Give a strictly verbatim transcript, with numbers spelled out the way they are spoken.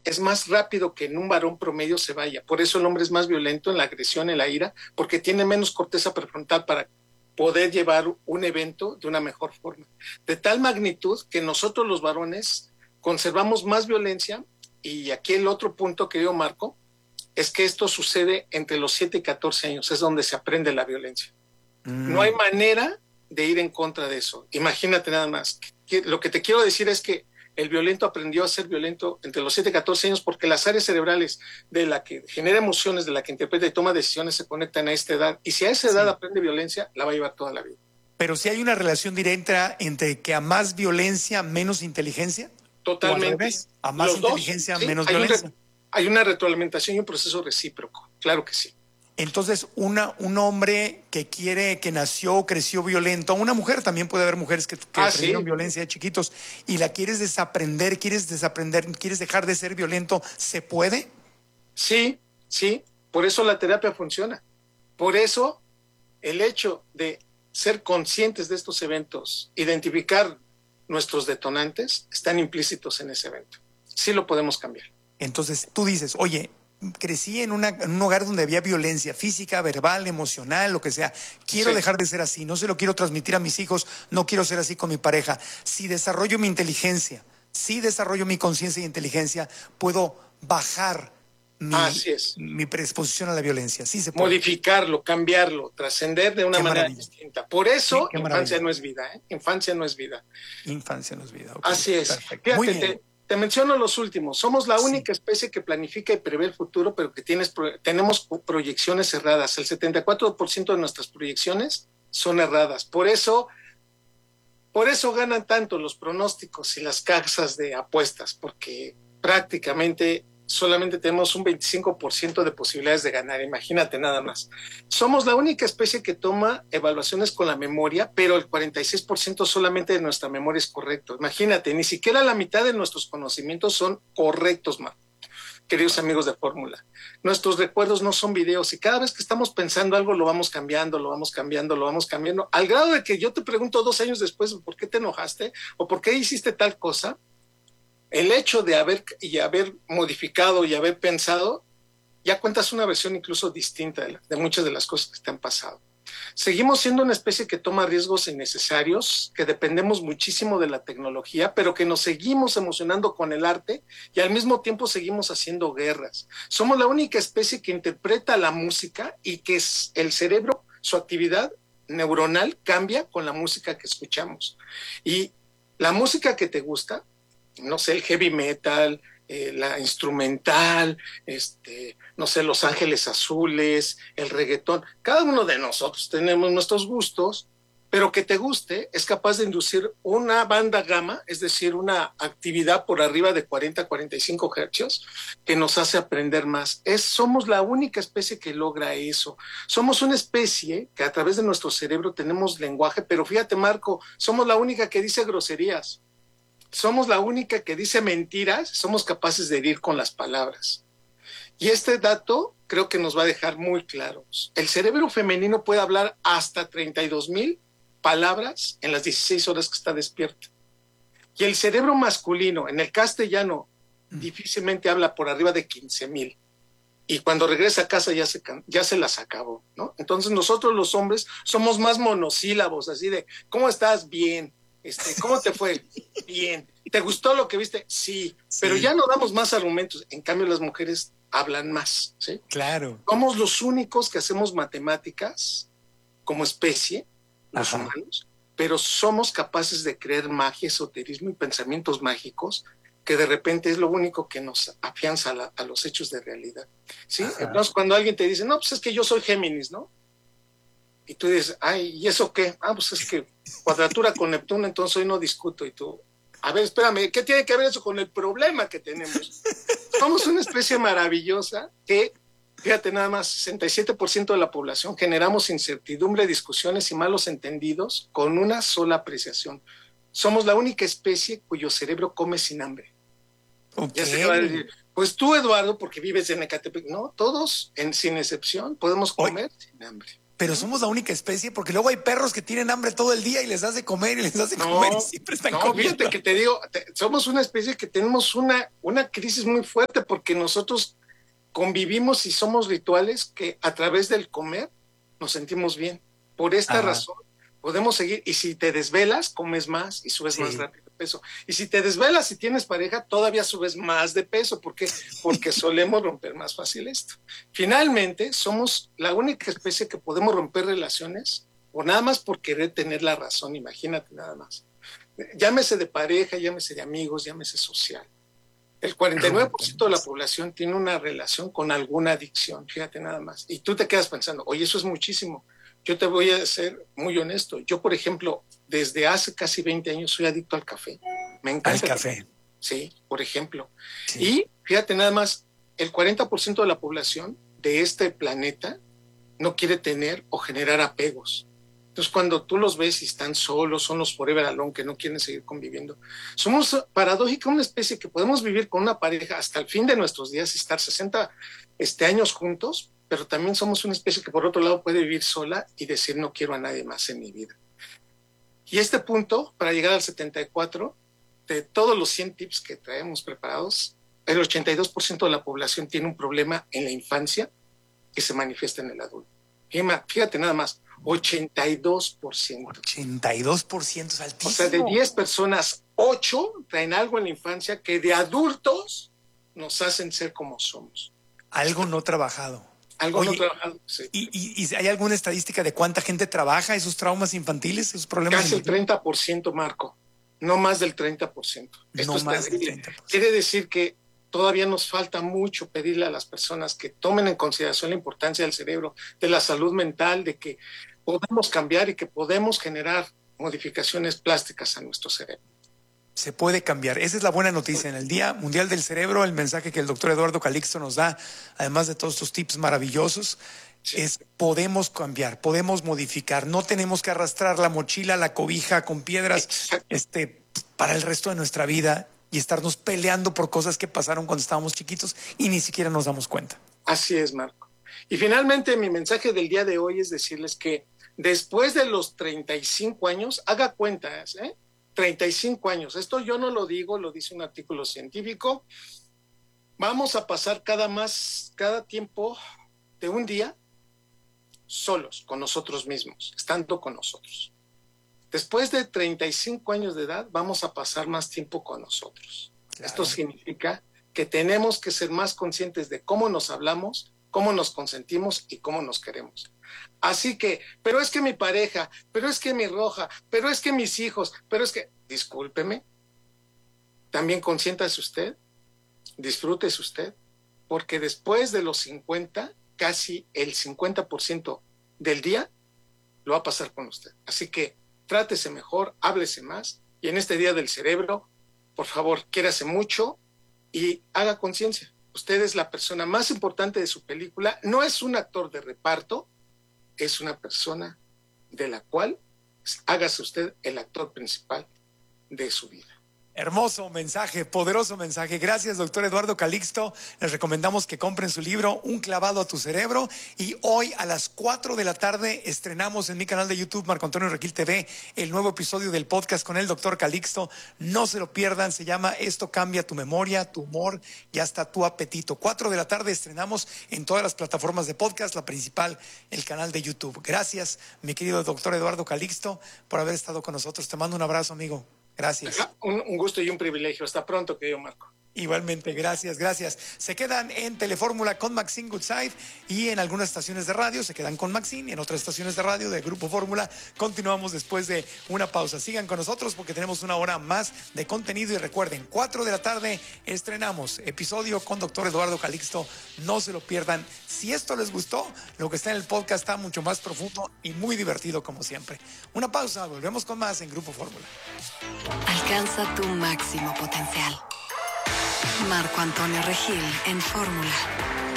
es más rápido que en un varón promedio se vaya. Por eso el hombre es más violento en la agresión, en la ira, porque tiene menos corteza prefrontal para poder llevar un evento de una mejor forma. De tal magnitud que nosotros los varones conservamos más violencia, y aquí el otro punto, querido Marco, es que esto sucede entre los siete y catorce años, es donde se aprende la violencia. Mm. No hay manera de ir en contra de eso. Imagínate nada más. Lo que te quiero decir es que el violento aprendió a ser violento entre los siete y catorce años porque las áreas cerebrales de la que genera emociones, de la que interpreta y toma decisiones se conectan a esta edad. Y si a esa edad sí. aprende violencia, la va a llevar toda la vida. Pero si hay una relación directa entre que a más violencia, menos inteligencia. Totalmente. A más Los inteligencia, dos, sí, menos hay violencia. Un re, hay una retroalimentación y un proceso recíproco. Claro que sí. Entonces, una, un hombre que quiere, que nació, creció violento, una mujer, también puede haber mujeres que, que ah, aprendieron sí. violencia de chiquitos, y la quieres desaprender, quieres desaprender, quieres dejar de ser violento, ¿se puede? Sí, sí, por eso la terapia funciona. Por eso el hecho de ser conscientes de estos eventos, identificar nuestros detonantes, están implícitos en ese evento. Sí lo podemos cambiar. Entonces, tú dices, oye, crecí en, una, en un hogar donde había violencia física, verbal, emocional, lo que sea. Quiero sí. dejar de ser así, no se lo quiero transmitir a mis hijos, no quiero ser así con mi pareja. Si desarrollo mi inteligencia, si desarrollo mi conciencia y inteligencia, puedo bajar mi, así es. mi predisposición a la violencia. Sí se puede. Modificarlo, cambiarlo, trascender de una qué manera maravilla. distinta. Por eso, sí, infancia maravilla. no es vida, ¿eh? Infancia no es vida. Infancia no es vida. Okay. Así es. Perfecto. Fíjate, te, te menciono los últimos. Somos la única sí. especie que planifica y prevé el futuro, pero que tienes, tenemos proyecciones erradas. El setenta y cuatro por ciento de nuestras proyecciones son erradas. Por eso, por eso ganan tanto los pronósticos y las casas de apuestas, porque prácticamente solamente tenemos un veinticinco por ciento de posibilidades de ganar, imagínate nada más. Somos la única especie que toma evaluaciones con la memoria, pero el cuarenta y seis por ciento solamente de nuestra memoria es correcto. Imagínate, ni siquiera la mitad de nuestros conocimientos son correctos, Marco. Queridos amigos de Fórmula, nuestros recuerdos no son videos y cada vez que estamos pensando algo lo vamos cambiando, lo vamos cambiando, lo vamos cambiando, al grado de que yo te pregunto dos años después, ¿por qué te enojaste? ¿O por qué hiciste tal cosa? El hecho de haber y haber modificado y haber pensado, ya cuentas una versión incluso distinta de, la, de muchas de las cosas que te han pasado. Seguimos siendo una especie que toma riesgos innecesarios, que dependemos muchísimo de la tecnología, pero que nos seguimos emocionando con el arte y al mismo tiempo seguimos haciendo guerras. Somos la única especie que interpreta la música y que es el cerebro, su actividad neuronal cambia con la música que escuchamos. Y la música que te gusta, no sé, el heavy metal, eh, la instrumental, este, no sé, Los Ángeles Azules, el reggaetón. Cada uno de nosotros tenemos nuestros gustos, pero que te guste es capaz de inducir una banda gamma, es decir, una actividad por arriba de cuarenta a cuarenta y cinco hercios que nos hace aprender más. Es, somos la única especie que logra eso. Somos una especie que a través de nuestro cerebro tenemos lenguaje, pero fíjate, Marco, somos la única que dice groserías. Somos la única que dice mentiras, somos capaces de herir con las palabras. Y este dato creo que nos va a dejar muy claros. El cerebro femenino puede hablar hasta treinta y dos mil palabras en las dieciséis horas que está despierto. Y el cerebro masculino, en el castellano, mm. difícilmente habla por arriba de quince mil. Y cuando regresa a casa ya se, ya se las acabó, ¿no? Entonces nosotros los hombres somos más monosílabos, así de, ¿cómo estás? Bien. Este, ¿cómo te fue? Bien. ¿Te gustó lo que viste? Sí, sí, pero ya no damos más argumentos. En cambio, las mujeres hablan más, ¿sí? Claro. Somos los únicos que hacemos matemáticas como especie, los Ajá. humanos, pero somos capaces de creer magia, esoterismo y pensamientos mágicos que de repente es lo único que nos afianza a, la, a los hechos de realidad, ¿sí? Ajá. Entonces, cuando alguien te dice, no, pues es que yo soy Géminis, ¿no? Y tú dices, ay, ¿y eso qué? Ah, pues es que cuadratura con Neptuno, entonces hoy no discuto. Y tú, a ver, espérame, ¿qué tiene que ver eso con el problema que tenemos? Somos una especie maravillosa que, fíjate nada más, sesenta y siete por ciento de la población generamos incertidumbre, discusiones y malos entendidos con una sola apreciación. Somos la única especie cuyo cerebro come sin hambre. Okay. Ya se va a decir, pues tú, Eduardo, porque vives en Ecatepec, no, todos, en, sin excepción, podemos comer Oye. sin hambre. pero somos la única especie, porque luego hay perros que tienen hambre todo el día y les das de comer y les das de no, comer y siempre están no, comiendo. Fíjate que te digo, te, somos una especie que tenemos una, una crisis muy fuerte porque nosotros convivimos y somos rituales que a través del comer nos sentimos bien. Por esta Ajá. razón podemos seguir, y si te desvelas, comes más y subes sí. más rápido de peso. Y si te desvelas y tienes pareja, todavía subes más de peso. ¿Por qué? Porque solemos romper más fácil esto. Finalmente, somos la única especie que podemos romper relaciones o nada más por querer tener la razón, imagínate nada más. Llámese de pareja, llámese de amigos, llámese social. El cuarenta y nueve por ciento de la población tiene una relación con alguna adicción, fíjate nada más. Y tú te quedas pensando, oye, eso es muchísimo. Yo te voy a ser muy honesto. Yo, por ejemplo, desde hace casi veinte años soy adicto al café. Me encanta. Al café. Sí, por ejemplo. Sí. Y fíjate nada más, el cuarenta por ciento de la población de este planeta no quiere tener o generar apegos. Entonces, cuando tú los ves y están solos, son los forever alone que no quieren seguir conviviendo. Somos paradójica una especie que podemos vivir con una pareja hasta el fin de nuestros días y estar sesenta este, años juntos, pero también somos una especie que por otro lado puede vivir sola y decir no quiero a nadie más en mi vida. Y este punto, para llegar al setenta y cuatro, de todos los cien tips que traemos preparados, el ochenta y dos por ciento de la población tiene un problema en la infancia que se manifiesta en el adulto. Fíjate nada más, ochenta y dos por ciento. ochenta y dos por ciento es altísimo. O sea, de diez personas, ocho traen algo en la infancia que de adultos nos hacen ser como somos. Algo no trabajado. Algo Oye, no trabajado, sí. ¿y, y, ¿Y hay alguna estadística de cuánta gente trabaja esos traumas infantiles, esos problemas? Casi el treinta por ciento, Marco. No más del treinta por ciento. Esto no es más terrible. del treinta por ciento. Quiere decir que todavía nos falta mucho pedirle a las personas que tomen en consideración la importancia del cerebro, de la salud mental, de que podemos cambiar y que podemos generar modificaciones plásticas a nuestro cerebro. Se puede cambiar. Esa es la buena noticia. En el Día Mundial del Cerebro, el mensaje que el doctor Eduardo Calixto nos da, además de todos estos tips maravillosos, sí. es podemos cambiar, podemos modificar. No tenemos que arrastrar la mochila, la cobija con piedras este, para el resto de nuestra vida y estarnos peleando por cosas que pasaron cuando estábamos chiquitos y ni siquiera nos damos cuenta. Así es, Marco. Y finalmente mi mensaje del día de hoy es decirles que después de los treinta y cinco años, haga cuentas, ¿eh? treinta y cinco años. Esto yo no lo digo, lo dice un artículo científico. Vamos a pasar cada más, cada tiempo de un día solos, con nosotros mismos, estando con nosotros. Después de treinta y cinco años de edad, vamos a pasar más tiempo con nosotros. Claro. Esto significa que tenemos que ser más conscientes de cómo nos hablamos, cómo nos consentimos y cómo nos queremos. Así que, pero es que mi pareja, pero es que mi roja, pero es que mis hijos, pero es que, discúlpeme, también consiéntase usted, disfrútese usted, porque después de los cincuenta, casi el cincuenta por ciento del día lo va a pasar con usted. Así que trátese mejor, háblese más, y en este Día del Cerebro, por favor, quiérase mucho y haga conciencia. Usted es la persona más importante de su película, no es un actor de reparto, es una persona de la cual hágase usted el actor principal de su vida. Hermoso mensaje, poderoso mensaje. Gracias, doctor Eduardo Calixto. Les recomendamos que compren su libro, Un clavado a tu cerebro. Y hoy a las cuatro de la tarde estrenamos en mi canal de YouTube, Marco Antonio Regil T V, el nuevo episodio del podcast con el doctor Calixto. No se lo pierdan, se llama Esto cambia tu memoria, tu humor y hasta tu apetito. Cuatro de la tarde estrenamos en todas las plataformas de podcast, la principal, el canal de YouTube. Gracias, mi querido doctor Eduardo Calixto, por haber estado con nosotros. Te mando un abrazo, amigo. Gracias. Un, un gusto y un privilegio. Hasta pronto, querido Marco. Igualmente, gracias, gracias. Se quedan en Telefórmula con Maxine Goodside y en algunas estaciones de radio se quedan con Maxine y en otras estaciones de radio de Grupo Fórmula. Continuamos después de una pausa. Sigan con nosotros porque tenemos una hora más de contenido y recuerden, cuatro de la tarde estrenamos episodio con doctor Eduardo Calixto. No se lo pierdan. Si esto les gustó, lo que está en el podcast está mucho más profundo y muy divertido como siempre. Una pausa, volvemos con más en Grupo Fórmula. Alcanza tu máximo potencial. Marco Antonio Regil en Fórmula.